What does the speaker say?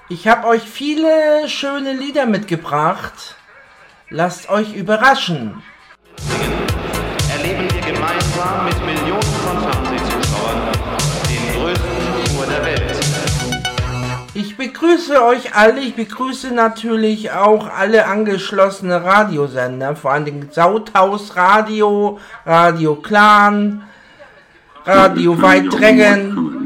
Ich habe euch viele schöne Lieder mitgebracht. Lasst euch überraschen. Erleben wir gemeinsam mit Millionen von Fernsehzuschauern den größten Tour der Welt. Ich begrüße euch alle, ich begrüße natürlich auch alle angeschlossene Radiosender, vor allem den Sauthaus Radio, Radio Clan, Radio Weitdrängen,